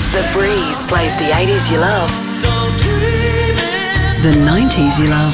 The Breeze plays the 80s you love, the 90s you love,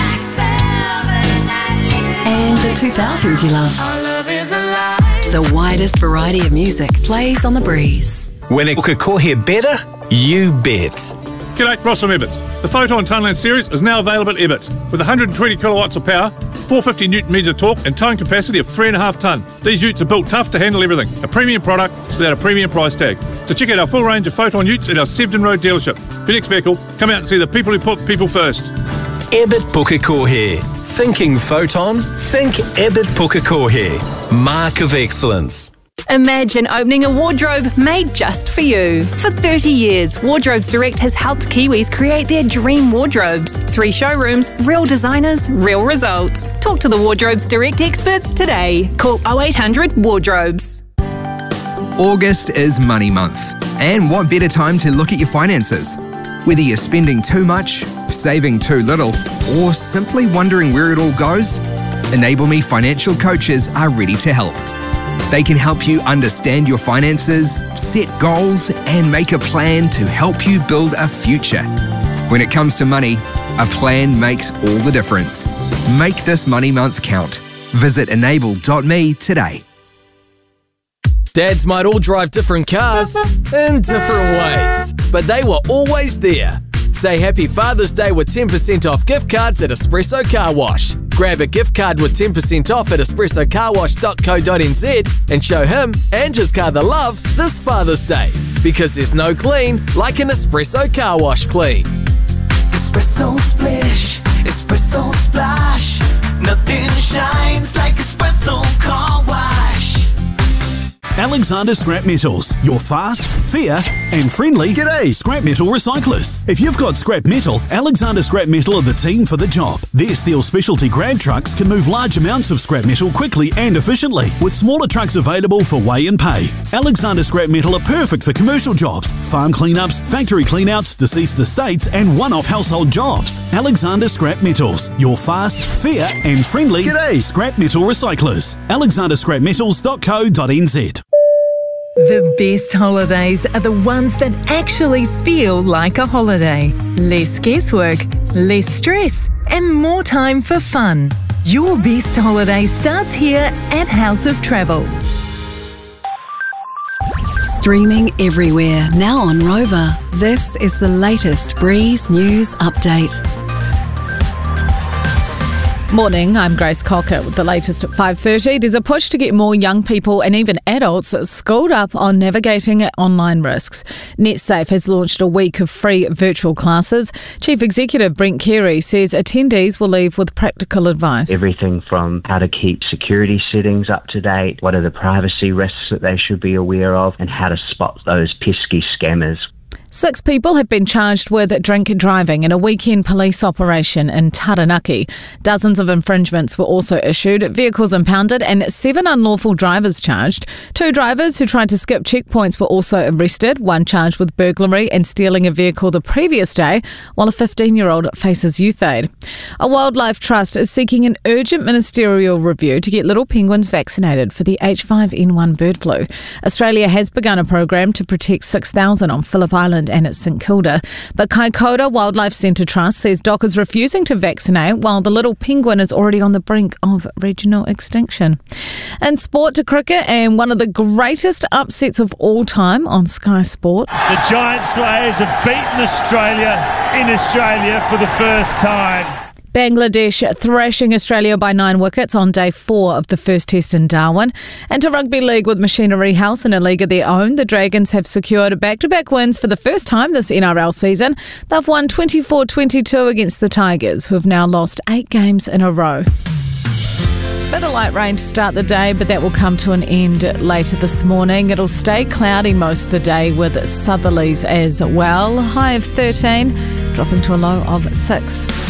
and the 2000s you love. The widest variety of music plays on The Breeze. When it could call here better, you bet. G'day, Ross from Ebbets. The Photon Tunland series is now available at Ebbets with 120 kilowatts of power, 450 newton metres of torque and towing capacity of 3.5 tonne. These utes are built tough to handle everything. A premium product without a premium price tag. So check out our full range of Photon utes at our Sevden Road dealership. For your next vehicle, come out and see the people who put people first. Ebbet Pukekohe. Thinking Photon? Think Ebbet Pukekohe. Mark of excellence. Imagine opening a wardrobe made just for you. For 30 years, Wardrobes Direct has helped Kiwis create their dream wardrobes. 3 showrooms, real designers, real results. Talk to the Wardrobes Direct experts today. Call 0800 Wardrobes. August is Money Month, and what better time to look at your finances? Whether you're spending too much, saving too little, or simply wondering where it all goes, Enable Me financial coaches are ready to help. They can help you understand your finances, set goals, and make a plan to help you build a future. When it comes to money, a plan makes all the difference. Make this Money Month count. Visit enable.me today. Dads might all drive different cars in different ways, but they were always there. Say Happy Father's Day with 10% off gift cards at Espresso Car Wash. Grab a gift card with 10% off at espressocarwash.co.nz and show him and his car the love this Father's Day. Because there's no clean like an Espresso Car Wash clean. Espresso splish, espresso splash. Nothing shines like Espresso Car Wash. Alexander Scrap Metals, your fast, fair and friendly scrap metal recyclers. If you've got scrap metal, Alexander Scrap Metal are the team for the job. Their steel specialty grab trucks can move large amounts of scrap metal quickly and efficiently, with smaller trucks available for weigh and pay. Alexander Scrap Metal are perfect for commercial jobs, farm cleanups, factory cleanouts, deceased estates and one-off household jobs. Alexander Scrap Metals, your fast, fair and friendly scrap metal recyclers. alexanderscrapmetals.co.nz. The best holidays are the ones that actually feel like a holiday. Less guesswork, less stress, and more time for fun. Your best holiday starts here at House of Travel. Streaming everywhere, now on Rover. This is the latest Breeze News Update. Morning, I'm Grace Cocker with the latest at 5:30. There's a push to get more young people and even adults schooled up on navigating online risks. NetSafe has launched a week of free virtual classes. Chief Executive Brent Carey says attendees will leave with practical advice. Everything from how to keep security settings up to date, what are the privacy risks that they should be aware of, and how to spot those pesky scammers. 6 people have been charged with drink driving in a weekend police operation in Taranaki. Dozens of infringements were also issued, vehicles impounded and 7 unlawful drivers charged. 2 drivers who tried to skip checkpoints were also arrested, one charged with burglary and stealing a vehicle the previous day, while a 15-year-old faces youth aid. A wildlife trust is seeking an urgent ministerial review to get little penguins vaccinated for the H5N1 bird flu. Australia has begun a program to protect 6,000 on Phillip Island and at St Kilda. But Kaikoura Wildlife Centre Trust says DOC is refusing to vaccinate while the little penguin is already on the brink of regional extinction. In sport to cricket, and one of the greatest upsets of all time on Sky Sport. The Giant Slayers have beaten Australia in Australia for the first time. Bangladesh thrashing Australia by 9 wickets on day 4 of the first test in Darwin. And to rugby league with Machinery House in a league of their own, the Dragons have secured back-to-back wins for the first time this NRL season. They've won 24-22 against the Tigers, who have now lost 8 games in a row. Bit of light rain to start the day, but that will come to an end later this morning. It'll stay cloudy most of the day with southerlies as well. High of 13, dropping to a low of 6.